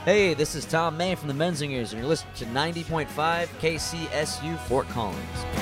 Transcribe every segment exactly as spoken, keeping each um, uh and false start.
Hey, this is Tom May from the Menzingers, and you're listening to ninety point five K C S U Fort Collins.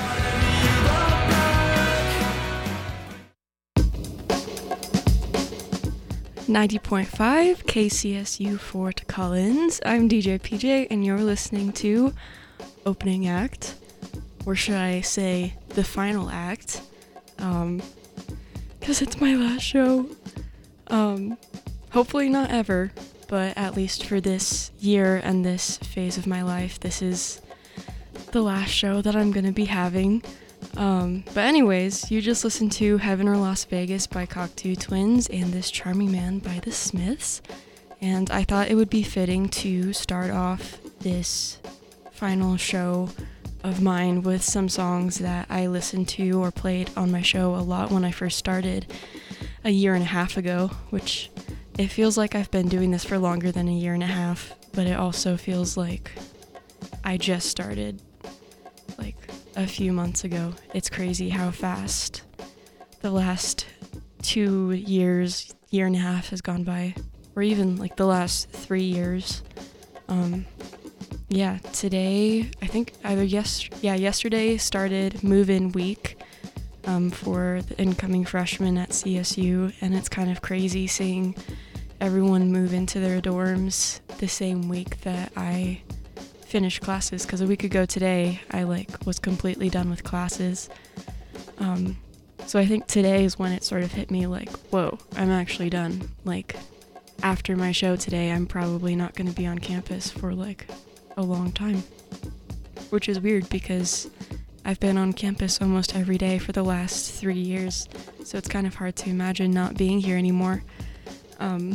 ninety point five K C S U Fort Collins. I'm D J P J, and you're listening to Opening Act, or should I say the final act, um, because it's my last show. Um, hopefully not ever, but at least for this year and this phase of my life, this is the last show that I'm gonna be having. Um, but anyways, you just listened to Heaven or Las Vegas by Cocteau Twins and This Charming Man by The Smiths. And I thought it would be fitting to start off this final show of mine with some songs that I listened to or played on my show a lot when I first started a year and a half ago, which it feels like I've been doing this for longer than a year and a half, but it also feels like I just started like a few months ago. It's crazy how fast the last two years, year and a half has gone by, or even like the last three years. Um, yeah, today, I think either yes, yeah, yesterday started move-in week um, for the incoming freshmen at C S U, and it's kind of crazy seeing everyone move into their dorms the same week that I finish classes, because a week ago today I like was completely done with classes. Um, so I think today is when it sort of hit me like, whoa, I'm actually done. Like after my show today, I'm probably not going to be on campus for like a long time, which is weird because I've been on campus almost every day for the last three years. So it's kind of hard to imagine not being here anymore. Um,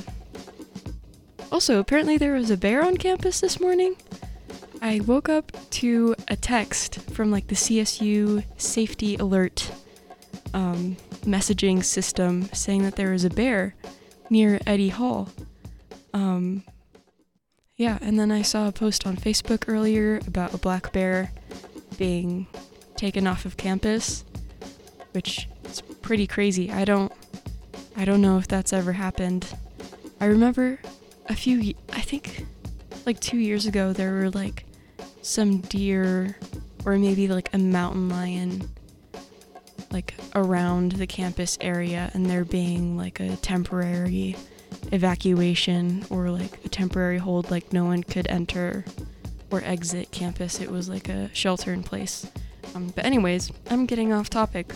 also, apparently there was a bear on campus this morning. I woke up to a text from like the C S U safety alert um, messaging system saying that there was a bear near Eddie Hall. Um, yeah, and then I saw a post on Facebook earlier about a black bear being taken off of campus, which is pretty crazy. I don't, I don't know if that's ever happened. I remember a few, I think like two years ago, there were like some deer or maybe like a mountain lion like around the campus area, and there being like a temporary evacuation or like a temporary hold, like no one could enter or exit campus. It was like a shelter in place. Um, but anyways, I'm getting off topic.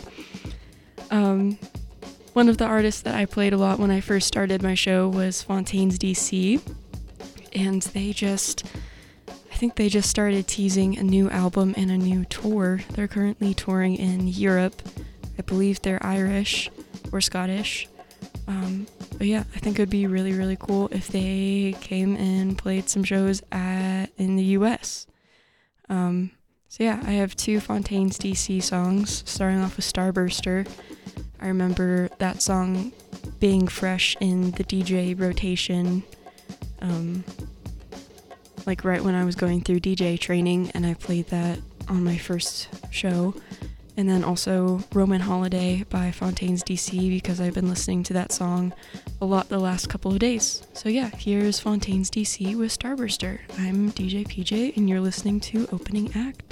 Um, one of the artists that I played a lot when I first started my show was Fontaines D C, and they just, I think they just started teasing a new album and a new tour. They're currently touring in Europe. I believe they're Irish or Scottish. Um, but yeah, I think it would be really, really cool if they came and played some shows at, in the U S. Um, so yeah, I have two Fontaines D C songs, starting off with Starburster. I remember that song being fresh in the D J rotation, um, like right when I was going through D J training, and I played that on my first show. And then also Roman Holiday by Fontaines D C, because I've been listening to that song a lot the last couple of days. So yeah, here's Fontaines D C with Starburster. I'm D J P J, and you're listening to Opening Act.